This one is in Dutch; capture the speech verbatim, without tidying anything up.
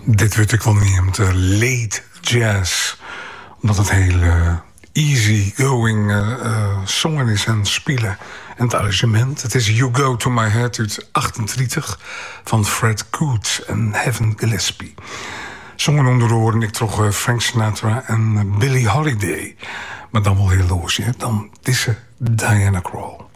Dit weet ik wel niet, met de late jazz. Omdat het heel uh, easy-going uh, uh, zongen is en spelen. En het arrangement, het is You Go To My Head uit achtentwintig... van Fred Coots en Heaven Gillespie. Zongen onder de oren, ik trok uh, Frank Sinatra en uh, Billie Holiday. Maar dan wel heel loos, hè? Dan deze Diana Krall.